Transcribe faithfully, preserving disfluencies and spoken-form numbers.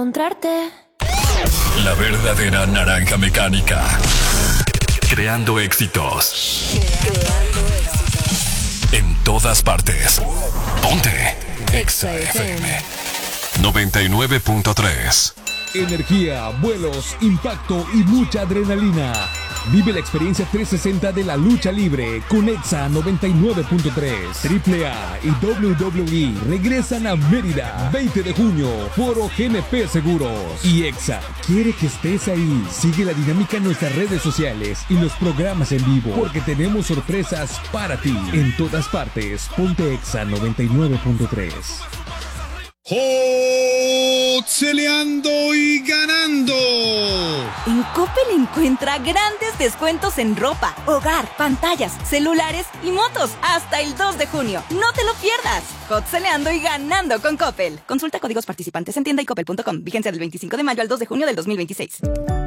Encontrarte. La verdadera naranja mecánica. Creando éxitos. Creando éxitos. En todas partes. Ponte Exa F M noventa y nueve punto tres. Energía, vuelos, impacto y mucha adrenalina. Vive la experiencia trescientos sesenta de la lucha libre con Exa noventa y nueve punto tres. Triple A y W W E regresan a Mérida. veinte de junio, Foro G N P Seguros. Y Exa quiere que estés ahí. Sigue la dinámica en nuestras redes sociales y los programas en vivo, porque tenemos sorpresas para ti. En todas partes, ponte Exa noventa y nueve punto tres. ¡Celeando y ganando! En Coppel encuentra grandes descuentos en ropa, hogar, pantallas, celulares y motos hasta el dos de junio. ¡No te lo pierdas! Celeando y ganando con Coppel. Consulta códigos participantes en tienda y coppel punto com. Vigencia del veinticinco de mayo al dos de junio del dos mil veintiséis.